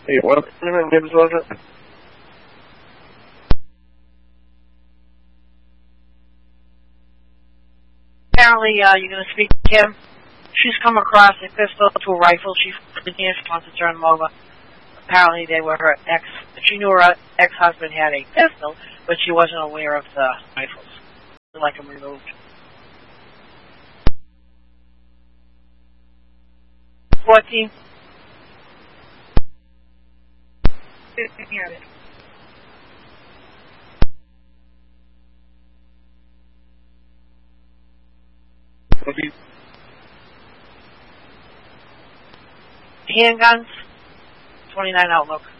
Hey, what names was it? Apparently, you're going to speak to Kim. She's come across a pistol to a rifle. She wants to turn them over. Apparently, they were her ex. She knew her ex-husband had a pistol, but she wasn't aware of the rifles. Like them removed. 14. Handguns, 29 Outlook.